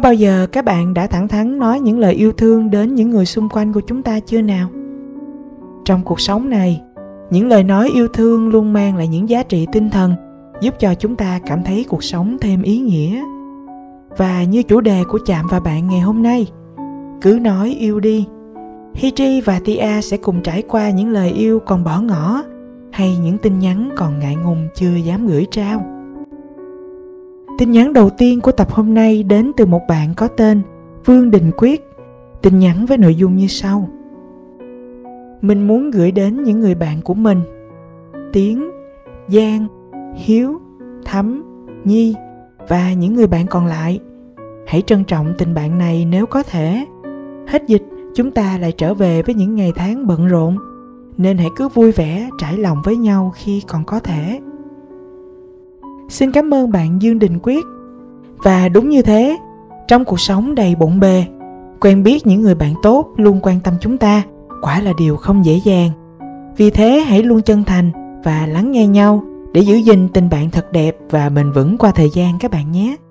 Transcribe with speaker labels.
Speaker 1: bao giờ các bạn đã thẳng thắn nói những lời yêu thương đến những người xung quanh của chúng ta chưa nào? Trong cuộc sống này, những lời nói yêu thương luôn mang lại những giá trị tinh thần giúp cho chúng ta cảm thấy cuộc sống thêm ý nghĩa. Và như chủ đề của Chạm Vào Bạn ngày hôm nay, cứ nói yêu đi. Hiji và Tia sẽ cùng trải qua những lời yêu còn bỏ ngỏ hay những tin nhắn còn ngại ngùng chưa dám gửi trao. Tin nhắn đầu tiên của tập hôm nay đến từ một bạn có tên Vương Đình Quyết. Tin nhắn với nội dung như sau: mình muốn gửi đến những người bạn của mình, Tiến, Giang, Hiếu, Thắm, Nhi và những người bạn còn lại. Hãy trân trọng tình bạn này nếu có thể. Hết dịch, chúng ta lại trở về với những ngày tháng bận rộn, nên hãy cứ vui vẻ, trải lòng với nhau khi còn có thể. Xin cảm ơn bạn Dương Đình Quyết. Và đúng như thế, trong cuộc sống đầy bộn bề, quen biết những người bạn tốt luôn quan tâm chúng ta quả là điều không dễ dàng. Vì thế hãy luôn chân thành và lắng nghe nhau để giữ gìn tình bạn thật đẹp và bền vững qua thời gian các bạn nhé.